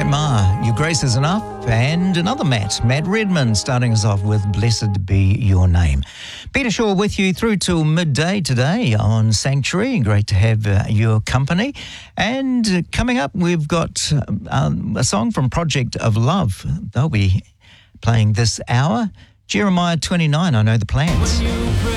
Ma, Your Grace is Enough, and another Matt Redman, starting us off with Blessed Be Your Name. Peter Shaw with you through till midday today on Sanctuary. Great to have your company. And coming up, we've got a song from Project of Love. They'll be playing this hour. Jeremiah 29, I Know the Plans.